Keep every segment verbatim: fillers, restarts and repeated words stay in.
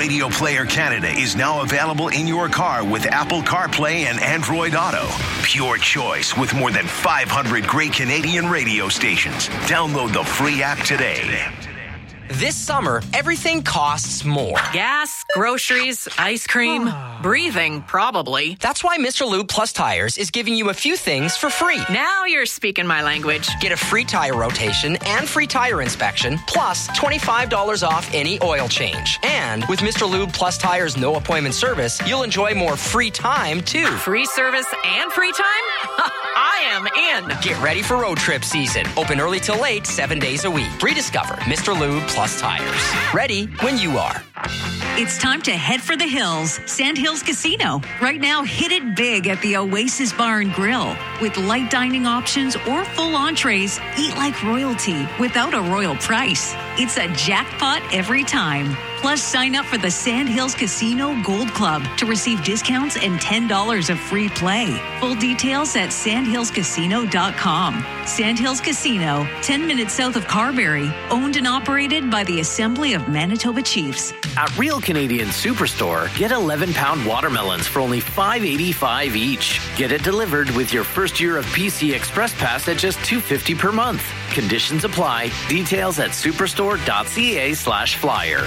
Radio Player Canada is now available in your car with Apple CarPlay and Android Auto. Pure choice with more than five hundred great Canadian radio stations. Download the free app today. This summer, everything costs more. Gas, groceries, ice cream, breathing, probably. That's why Mister Lube Plus Tires is giving you a few things for free. Now you're speaking my language. Get a free tire rotation and free tire inspection, plus twenty-five dollars off any oil change. And with Mister Lube Plus Tires no appointment service, you'll enjoy more free time, too. Free service and free time? I am in. Get ready for road trip season. Open early till late, seven days a week. Rediscover Mister Lube Plus Tires. Ready when you are. It's time to head for the hills. Sandhills Casino. Right now, hit it big at the Oasis Bar and Grill. With light dining options or full entrees, eat like royalty without a royal price. It's a jackpot every time. Plus, sign up for the Sandhills Casino Gold Club to receive discounts and ten dollars of free play. Full details at sandhills casino dot com. Sandhills Casino, ten minutes south of Carberry. Owned and operated by the Assembly of Manitoba Chiefs. At Real Canadian Superstore, get eleven-pound watermelons for only five dollars and eighty-five cents each. Get it delivered with your first year of P C Express Pass at just two dollars and fifty cents per month. Conditions apply. Details at superstore.ca slash flyer.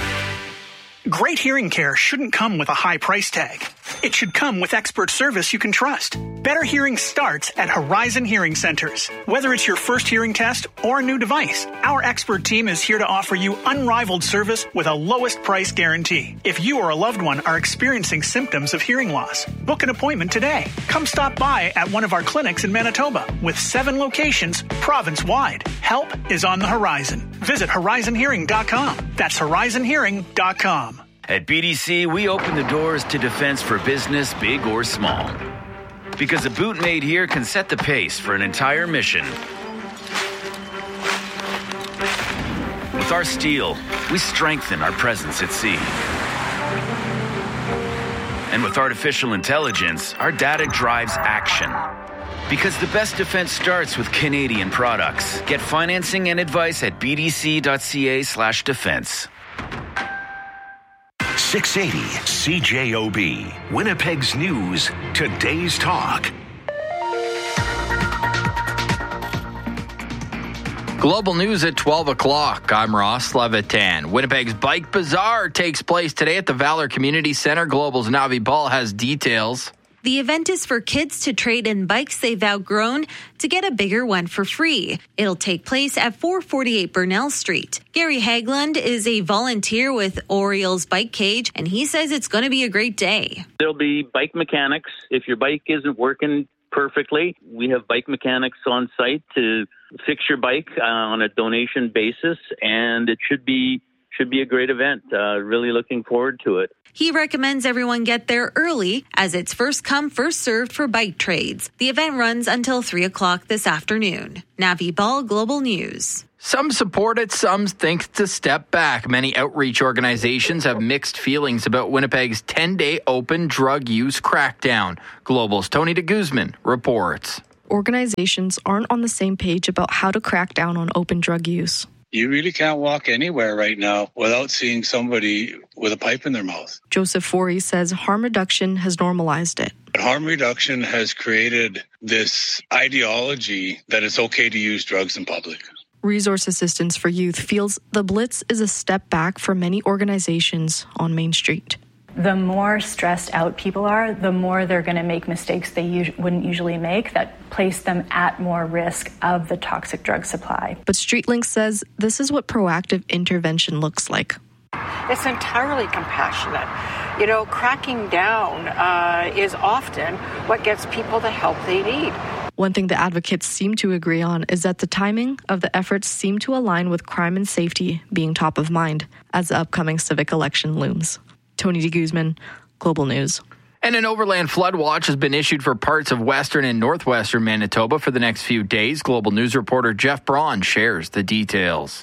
Great hearing care shouldn't come with a high price tag. It should come with expert service you can trust. Better hearing starts at Horizon Hearing Centers. Whether it's your first hearing test or a new device, our expert team is here to offer you unrivaled service with a lowest price guarantee. If you or a loved one are experiencing symptoms of hearing loss, book an appointment today. Come stop by at one of our clinics in Manitoba with seven locations province-wide. Help is on the horizon. Visit horizon hearing dot com. That's horizon hearing dot com. At B D C, we open the doors to defense for business, big or small. Because a boot made here can set the pace for an entire mission. With our steel, we strengthen our presence at sea. And with artificial intelligence, our data drives action. Because the best defense starts with Canadian products. Get financing and advice at bdc.ca slash defense. six eighty C J O B, Winnipeg's News, Today's Talk. Global News at twelve o'clock. I'm Ross Levitan. Winnipeg's Bike Bazaar takes place today at the Valor Community Center. Global's Navi Ball has details. The event is for kids to trade in bikes they've outgrown to get a bigger one for free. It'll take place at four forty-eight Burnell Street. Gary Haglund is a volunteer with Orioles Bike Cage, and he says it's going to be a great day. There'll be bike mechanics. If your bike isn't working perfectly, we have bike mechanics on site to fix your bike uh, on a donation basis, and it should be should be a great event. Uh, really looking forward to it. He recommends everyone get there early as it's first come, first served for bike trades. The event runs until three o'clock this afternoon. Navi Ball, Global News. Some support it, some think it's a step back. Many outreach organizations have mixed feelings about Winnipeg's ten-day open drug use crackdown. Global's Tony de Guzman reports. Organizations aren't on the same page about how to crack down on open drug use. You really can't walk anywhere right now without seeing somebody with a pipe in their mouth. Joseph Forey says harm reduction has normalized it. But harm reduction has created this ideology that it's okay to use drugs in public. Resource Assistance for Youth feels the Blitz is a step back for many organizations on Main Street. The more stressed out people are, the more they're going to make mistakes they us- wouldn't usually make that place them at more risk of the toxic drug supply. But StreetLink says this is what proactive intervention looks like. It's entirely compassionate. You know, cracking down uh, is often what gets people the help they need. One thing the advocates seem to agree on is that the timing of the efforts seem to align with crime and safety being top of mind as the upcoming civic election looms. Tony de Guzman, Global News. And an overland flood watch has been issued for parts of western and northwestern Manitoba for the next few days. Global News reporter Jeff Braun shares the details.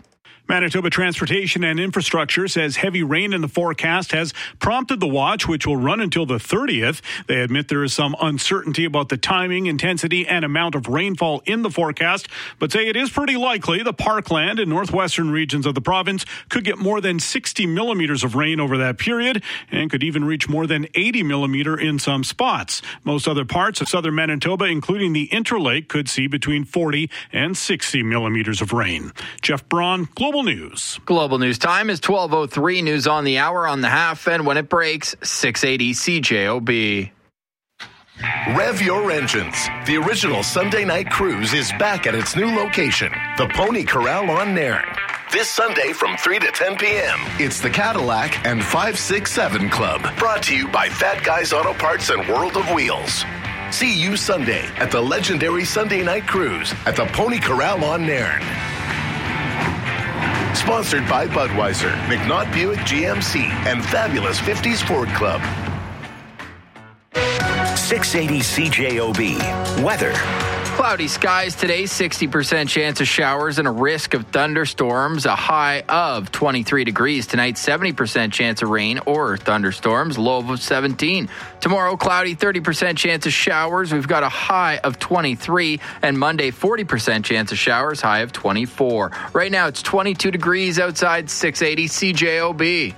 Manitoba Transportation and Infrastructure says heavy rain in the forecast has prompted the watch, which will run until the thirtieth. They admit there is some uncertainty about the timing, intensity, and amount of rainfall in the forecast, but say it is pretty likely the Parkland and northwestern regions of the province could get more than sixty millimeters of rain over that period and could even reach more than eighty millimeter in some spots. Most other parts of southern Manitoba, including the Interlake, could see between forty and sixty millimeters of rain. Jeff Braun, Global News. Global News time is twelve oh three. News on the hour on the half, and when it breaks, six eighty C J O B. Rev your engines. The original Sunday night cruise is back at its new location, the Pony Corral on Nairn. This Sunday from three to ten p.m., it's the Cadillac and five six seven Club, brought to you by Fat Guys Auto Parts and World of Wheels. See you Sunday at the legendary Sunday night cruise at the Pony Corral on Nairn. Sponsored by Budweiser, McNaught Buick G M C, and Fabulous fifties Ford Club. six eighty C J O B. Weather. Cloudy skies today, sixty percent chance of showers and a risk of thunderstorms, a high of twenty-three degrees. Tonight, seventy percent chance of rain or thunderstorms, low of seventeen. Tomorrow, cloudy, thirty percent chance of showers. We've got a high of twenty-three. And Monday, forty percent chance of showers, high of twenty-four. Right now, it's twenty-two degrees outside, six eighty C J O B.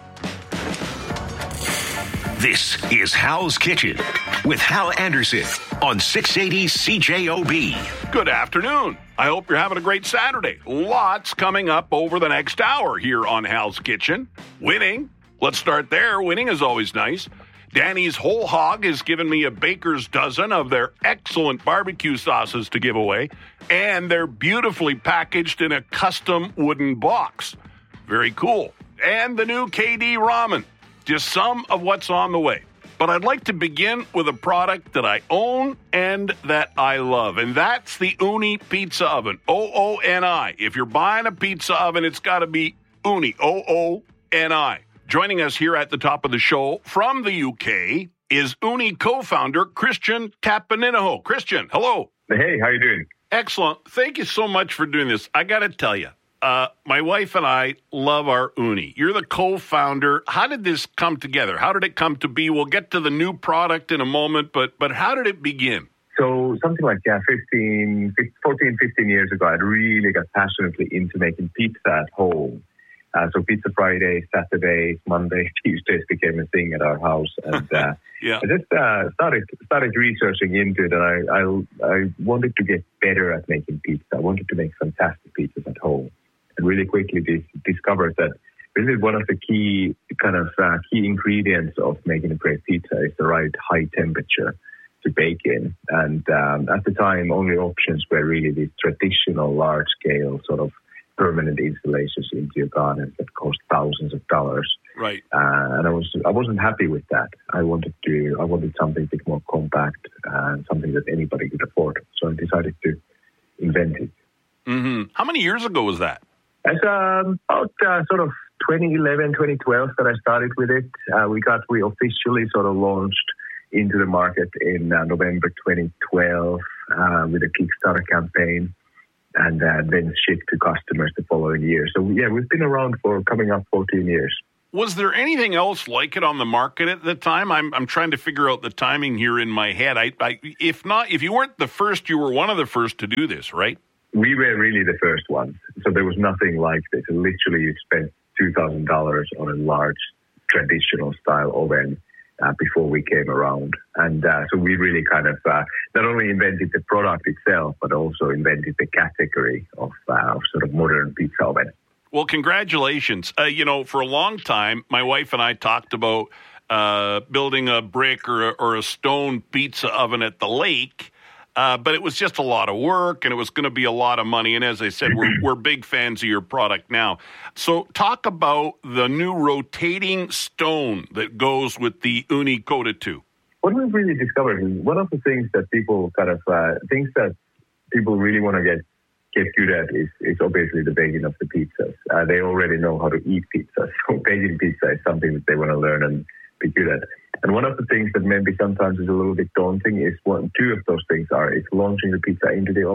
This is Hal's Kitchen with Hal Anderson on six eighty C J O B. Good afternoon. I hope you're having a great Saturday. Lots coming up over the next hour here on Hal's Kitchen. Winning. Let's start there. Winning is always nice. Danny's Whole Hog has given me a baker's dozen of their excellent barbecue sauces to give away, and they're beautifully packaged in a custom wooden box. Very cool. And the new K D Ramen. Just some of what's on the way. But I'd like to begin with a product that I own and that I love, and that's the Ooni Pizza Oven, O O N I. If you're buying a pizza oven, it's got to be Ooni, O O N I. Joining us here at the top of the show from the U K is Ooni co-founder Christian Tapaninaho. Christian, hello. Hey, how you doing? Excellent. Thank you so much for doing this. I got to tell you, Uh, my wife and I love our Ooni. You're the co-founder. How did this come together? How did it come to be? We'll get to the new product in a moment, but but how did it begin? So something like yeah, fifteen, fourteen, fifteen years ago, I really got passionately into making pizza at home. Uh, so Pizza Fridays, Saturdays, Mondays, Tuesdays became a thing at our house. And uh, yeah. I just uh, started started researching into it, and I, I I wanted to get better at making pizza. I wanted to make fantastic pizzas at home. And really quickly dis- discovered that really one of the key kind of uh, key ingredients of making a great pizza is the right high temperature to bake in. And um, at the time, only options were really these traditional large-scale sort of permanent installations into your garden that cost thousands of dollars. Right. Uh, and I was I wasn't happy with that. I wanted to I wanted something a bit more compact and something that anybody could afford. So I decided to invent it. Mm-hmm. How many years ago was that? It's um, about uh, sort of twenty eleven, twenty twelve that I started with it. Uh, we got we officially sort of launched into the market in uh, November twenty twelve uh, with a Kickstarter campaign, and uh, then shipped to customers the following year. So yeah, we've been around for coming up fourteen years. Was there anything else like it on the market at the time? I'm I'm trying to figure out the timing here in my head. I, I if not, if you weren't the first, you were one of the first to do this, right? We were really the first ones. So there was nothing like this. Literally, you spent two thousand dollars on a large traditional style oven uh, before we came around. And uh, so we really kind of uh, not only invented the product itself, but also invented the category of, uh, of sort of modern pizza oven. Well, congratulations. Uh, you know, for a long time, my wife and I talked about uh, building a brick or a, or a stone pizza oven at the lake. Uh, but it was just a lot of work, and it was going to be a lot of money. And as I said, we're, we're big fans of your product now. So talk about the new rotating stone that goes with the Ooni Coda two. What we've really discovered is one of the things that people kind of, uh, things that people really want to get get good at is, is obviously the baking of the pizzas. Uh, they already know how to eat pizza. So baking pizza is something that they want to learn and be good at. And one of the things that maybe sometimes is a little bit daunting is one, two of those things are is launching the pizza into the oven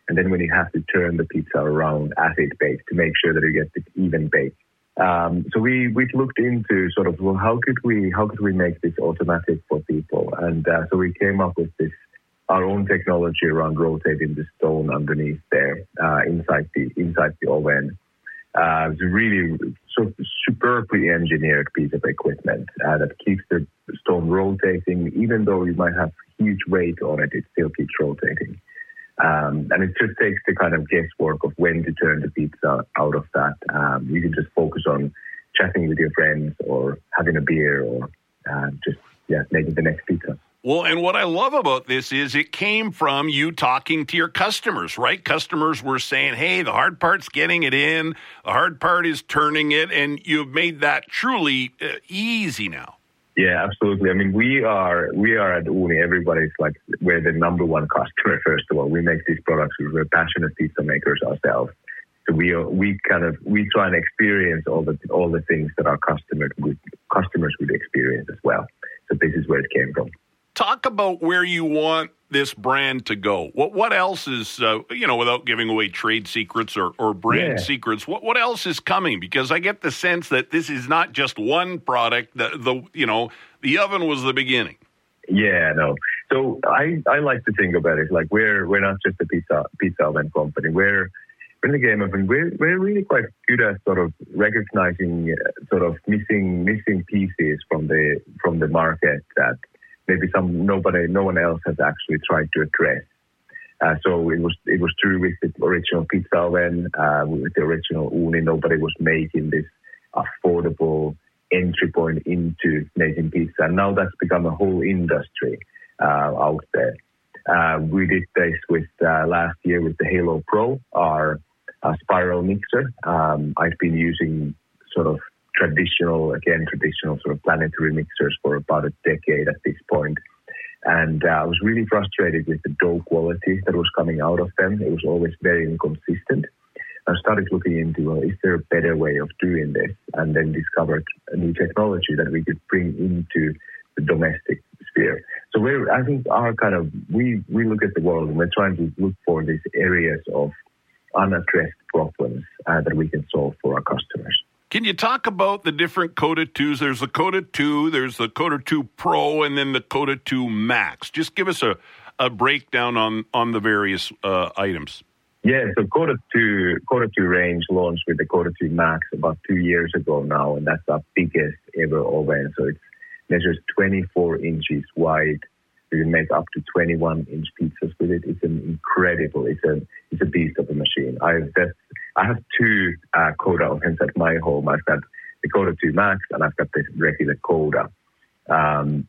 And then when you have to turn the pizza around as it bakes to make sure that you get the even bake. Um, so we we looked into sort of, well, how could we how could we make this automatic for people? And uh, so we came up with this our own technology around rotating the stone underneath there uh, inside the inside the oven. Uh, it's a really sort of superbly engineered piece of equipment uh, that keeps the stone rotating. Even though you might have huge weight on it, it still keeps rotating. Um, and it just takes the kind of guesswork of when to turn the pizza out of that. Um, you can just focus on chatting with your friends or having a beer or uh, just yeah making the next pizza. Well, and what I love about this is it came from you talking to your customers, right? Customers were saying, hey, the hard part's getting it in, the hard part is turning it, and you've made that truly uh, easy now. Yeah, absolutely. I mean, we are we are at Uni. Everybody's like, we're the number one customer, first of all. We make these products. We're passionate pizza makers ourselves. So we are, we kind of, we try and experience all the all the things that our customers would, customers would experience as well. So this is where it came from. Talk about where you want this brand to go. What what else is, uh, you know, without giving away trade secrets or, or brand yeah. secrets, what, what else is coming? Because I get the sense that this is not just one product. The, the you know, the oven was the beginning. Yeah, no. So I, I like to think about it like we're we're not just a pizza pizza oven company. We're in the game of, and we're we're really quite good at sort of recognizing uh, sort of missing missing pieces from the from the market that maybe some nobody, no one else has actually tried to address. Uh, so it was it was true with the original pizza oven, uh, with the original Uni. Nobody was making this affordable entry point into making pizza. And now that's become a whole industry uh, out there. Uh, we did this with uh, last year with the Halo Pro, our uh, spiral mixer. Um, I've been using sort of traditional, again, traditional sort of planetary mixers for about a decade at this point. And uh, I was really frustrated with the dough quality that was coming out of them. It was always very inconsistent. I started looking into, well, is there a better way of doing this? And then discovered a new technology that we could bring into the domestic sphere. So we're, I think our kind of, we, we look at the world and we're trying to look for these areas of unaddressed problems uh, that we can solve for our customers. Can you talk about the different Coda twos? There's the Coda two, there's the Coda two Pro, and then the Coda two Max. Just give us a, a breakdown on, on the various uh, items. Yeah, so Coda two, Coda two range launched with the Coda two Max about two years ago now, and that's our biggest ever oven. So it measures twenty-four inches wide. You can make up to twenty-one inch pizzas with it. It's an incredible, it's a it's a beast of a machine. I have that's, I have two uh, Coda ovens at my home. I've got the Coda two Max and I've got the regular Coda. Um,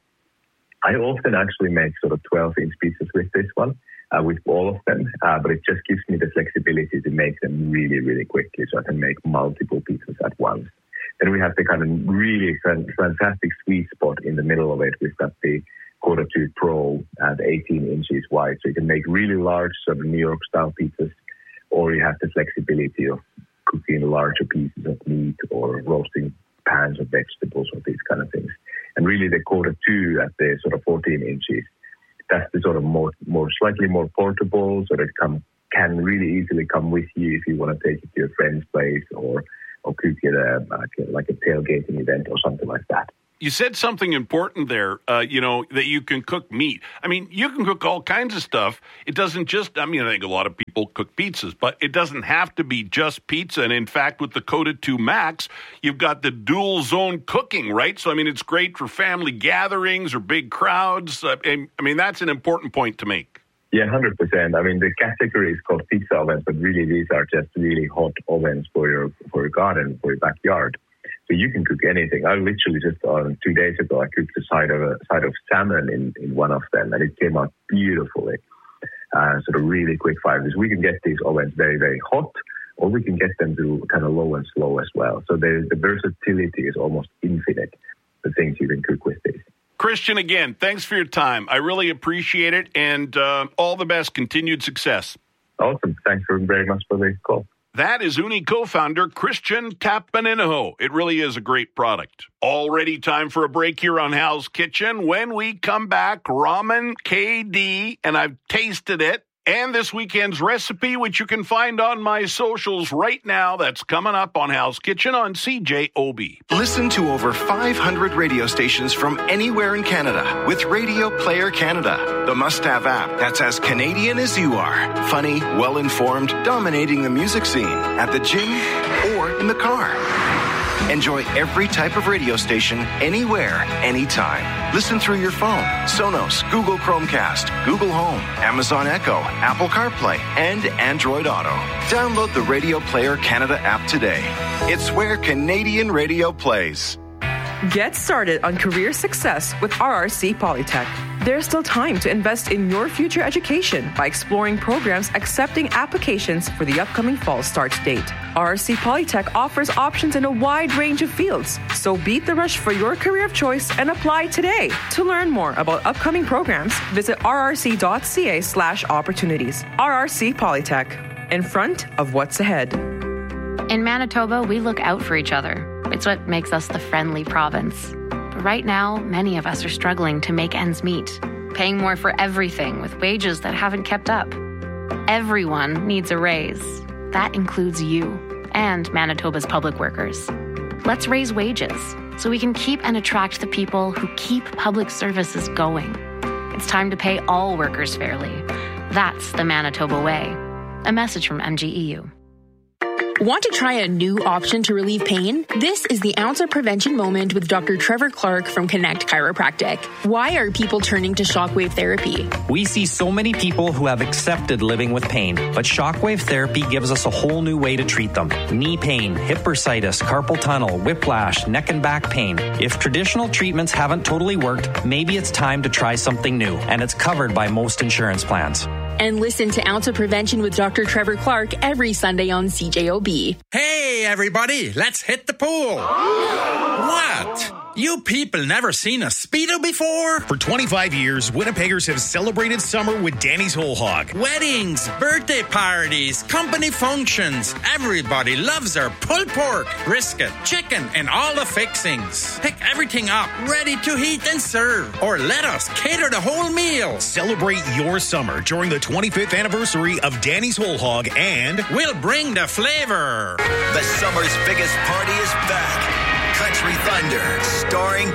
I often actually make sort of twelve inch pizzas with this one, uh, with all of them, uh, but it just gives me the flexibility to make them really, really quickly so I can make multiple pizzas at once. Then we have the kind of really fantastic sweet spot in the middle of it. We've got the Coda two Pro at eighteen inches wide, so you can make really large sort of New York style pizzas, or you have the flexibility of cooking larger pieces of meat or roasting pans of vegetables or these kind of things. And really the Coda two at the sort of fourteen inches, that's the sort of more, more slightly more portable, so that it come, can really easily come with you if you want to take it to your friend's place or, or cook it a, like, a, like a tailgating event or something like that. You said something important there, uh, you know, that you can cook meat. I mean, you can cook all kinds of stuff. It doesn't just, I mean, I think a lot of people cook pizzas, but it doesn't have to be just pizza. And in fact, with the Coda two Max, you've got the dual zone cooking, right? So, I mean, it's great for family gatherings or big crowds. Uh, and, I mean, that's an important point to make. Yeah, one hundred percent. I mean, the category is called pizza ovens, but really these are just really hot ovens for your, for your garden, for your backyard. So you can cook anything. I literally just uh, two days ago, I cooked a side of a side of salmon in, in one of them, and it came out beautifully. Uh, sort of really quick fire. Because we can get these ovens very, very hot, or we can get them to kind of low and slow as well. So the, the versatility is almost infinite, the things you can cook with these. Christian, again, thanks for your time. I really appreciate it, and uh, all the best. Continued success. Awesome. Thanks for very much for the call. That is Uni co-founder Christian Tapaninaho. It really is a great product. Already time for a break here on Hal's Kitchen. When we come back, ramen K D, and I've tasted it. and this weekend's recipe, which you can find on my socials right now. That's coming up on Hal's Kitchen on C J O B. Listen to over five hundred radio stations from anywhere in Canada with Radio Player Canada, the must-have app that's as Canadian as you are. Funny, well-informed, dominating the music scene at the gym or in the car. Enjoy every type of radio station, anywhere, anytime. Listen through your phone, Sonos, Google Chromecast, Google Home, Amazon Echo, Apple CarPlay, and Android Auto. Download the Radio Player Canada app today. It's where Canadian radio plays. Get started on career success with R R C Polytech. There's still time to invest in your future education by exploring programs accepting applications for the upcoming fall start date. R R C Polytech offers options in a wide range of fields, so beat the rush for your career of choice and apply today. To learn more about upcoming programs, visit rrc.ca slash opportunities. R R C Polytech, in front of what's ahead. In Manitoba, we look out for each other. It's what makes us the friendly province. But right now, many of us are struggling to make ends meet, paying more for everything with wages that haven't kept up. Everyone needs a raise. That includes you and Manitoba's public workers. Let's raise wages so we can keep and attract the people who keep public services going. It's time to pay all workers fairly. That's the Manitoba way. A message from M G E U. Want to try a new option to relieve pain? This is the Ounce of Prevention Moment with Doctor Trevor Clark from Connect Chiropractic. Why are people turning to shockwave therapy? We see so many people who have accepted living with pain, but shockwave therapy gives us a whole new way to treat them. Knee pain, hip bursitis, carpal tunnel, whiplash, neck and back pain. If traditional treatments haven't totally worked, maybe it's time to try something new, and it's covered by most insurance plans. And listen to Ounce of Prevention with Doctor Trevor Clark every Sunday on C J O B. Hey, everybody, let's hit the pool. What? You people never seen a Speedo before? For twenty-five years, Winnipeggers have celebrated summer with Danny's Whole Hog. Weddings, birthday parties, company functions. Everybody loves our pulled pork, brisket, chicken, and all the fixings. Pick everything up, ready to heat and serve. Or let us cater the whole meal. Celebrate your summer during the twenty-fifth anniversary of Danny's Whole Hog, and we'll bring the flavor. The summer's biggest party is back. Country Thunder, starring